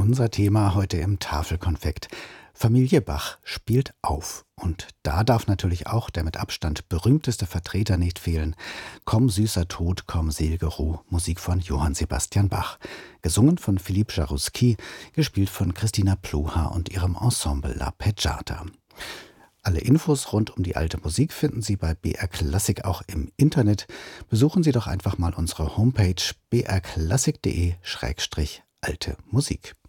Unser Thema heute im Tafelkonfekt. Familie Bach spielt auf. Und da darf natürlich auch der mit Abstand berühmteste Vertreter nicht fehlen. Komm süßer Tod, komm sel'ge Ruh, Musik von Johann Sebastian Bach. Gesungen von Philippe Jaroussky, gespielt von Christina Pluha und ihrem Ensemble La Peggiata. Alle Infos rund um die alte Musik finden Sie bei BR Klassik auch im Internet. Besuchen Sie doch einfach mal unsere Homepage brklassik.de/alte Musik.